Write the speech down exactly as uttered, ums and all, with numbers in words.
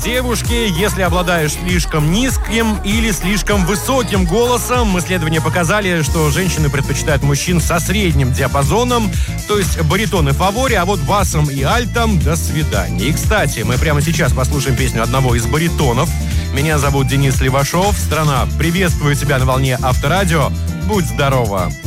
девушки, если обладаешь слишком низким или слишком высоким голосом. Исследования показали, что женщины предпочитают мужчин со средним диапазоном, то есть баритон и фавори, а вот басом и альтом до свидания. И, кстати, мы прямо сейчас послушаем песню одного из баритонов. Меня зовут Денис Левашов. Страна приветствует тебя на волне Авторадио. Будь здорова!